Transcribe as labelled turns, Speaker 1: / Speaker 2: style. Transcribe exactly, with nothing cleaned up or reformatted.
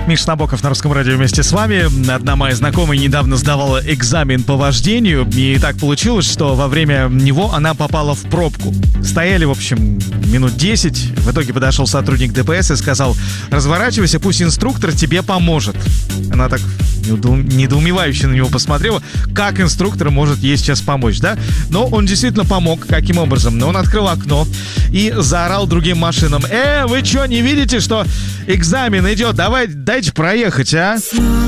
Speaker 1: Миша Набоков на Русском радио вместе с вами. Одна моя знакомая недавно сдавала экзамен по вождению, и так получилось, что во время него она попала в пробку. Стояли, в общем, минут десять. В итоге подошел сотрудник ДПС и сказал: разворачивайся, пусть инструктор тебе поможет. Она так недоумевающе на него посмотрела, как инструктор может ей сейчас помочь, да? Но он действительно помог. Каким образом? Но он открыл окно и заорал другим машинам: «Э, вы что, не видите, что экзамен идет? Давай, дайте проехать, а?»